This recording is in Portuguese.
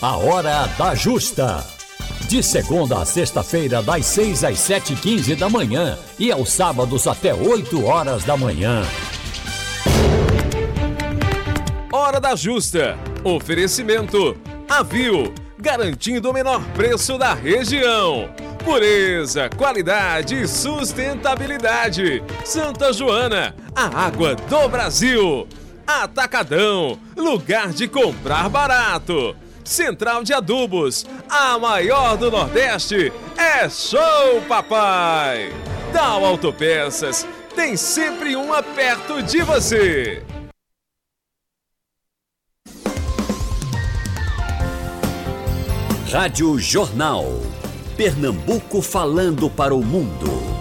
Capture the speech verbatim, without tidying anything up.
A Hora da Justa. De segunda a sexta-feira, das seis às sete e quinze da manhã e aos sábados até oito horas da manhã. Hora da Justa. Oferecimento Avil, garantindo o menor preço da região. Pureza, qualidade e sustentabilidade. Santa Joana, a água do Brasil. Atacadão, lugar de comprar barato. Central de Adubos, a maior do Nordeste. É show, papai! Dal Autopeças, tem sempre uma perto de você. Rádio Jornal. Pernambuco falando para o mundo.